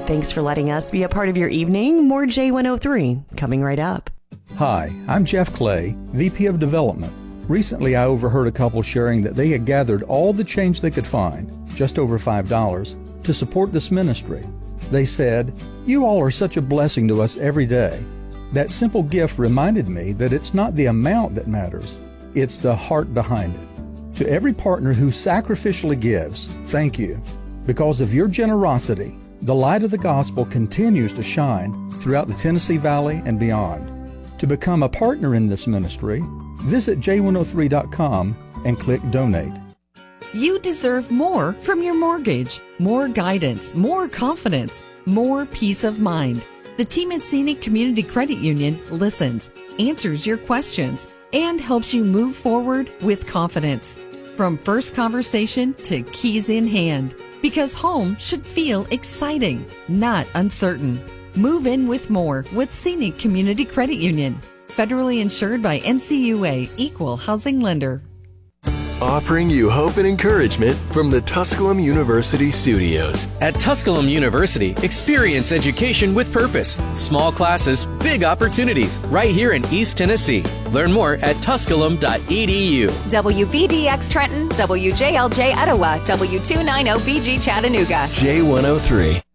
Thanks for letting us be a part of your evening. More J103 coming right up. Hi, I'm Jeff Clay, VP of Development. Recently, I overheard a couple sharing that they had gathered all the change they could find, just over $5, to support this ministry. They said, "You all are such a blessing to us every day." That simple gift reminded me that it's not the amount that matters, it's the heart behind it. To every partner who sacrificially gives, thank you. Because of your generosity, the light of the gospel continues to shine throughout the Tennessee Valley and beyond. To become a partner in this ministry, visit j103.com and click Donate. You deserve more from your mortgage. More guidance, more confidence, more peace of mind. The team at Scenic Community Credit Union listens, answers your questions, and helps you move forward with confidence. From first conversation to keys in hand. Because home should feel exciting, not uncertain. Move in with more with Scenic Community Credit Union. Federally insured by NCUA, Equal Housing Lender. Offering you hope and encouragement from the Tusculum University studios. At Tusculum University, experience education with purpose. Small classes, big opportunities, right here in East Tennessee. Learn more at tusculum.edu. WVDX Trenton, WJLJ Etowah, W290BG Chattanooga. J103.